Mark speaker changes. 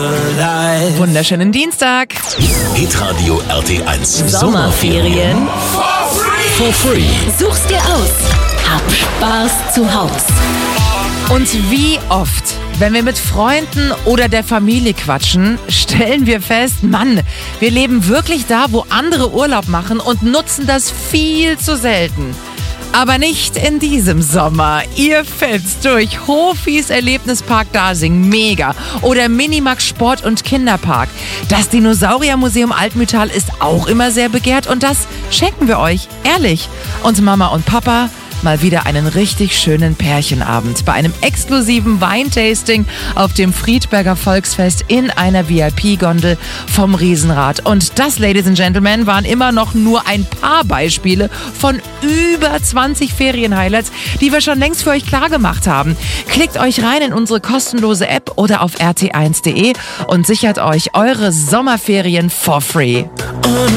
Speaker 1: Wunderschönen Dienstag.
Speaker 2: Hitradio RT1
Speaker 3: Sommerferien
Speaker 2: for free.
Speaker 3: Such's dir aus. Hab Spaß zu Haus.
Speaker 1: Und wie oft, wenn wir mit Freunden oder der Familie quatschen, stellen wir fest, Mann, wir leben wirklich da, wo andere Urlaub machen und nutzen das viel zu selten. Aber nicht in diesem Sommer. Ihr fetzt durch Hofis Erlebnispark Dasing, mega. Oder Minimax Sport- und Kinderpark. Das Dinosauriermuseum Altmühltal ist auch immer sehr begehrt und das schenken wir euch, ehrlich. Und Mama und Papa, mal wieder einen richtig schönen Pärchenabend bei einem exklusiven Weintasting auf dem Friedberger Volksfest in einer VIP-Gondel vom Riesenrad. Und das, Ladies and Gentlemen, waren immer noch nur ein paar Beispiele von über 20 Ferien-Highlights, die wir schon längst für euch klar gemacht haben. Klickt euch rein in unsere kostenlose App oder auf rt1.de und sichert euch eure Sommerferien for free.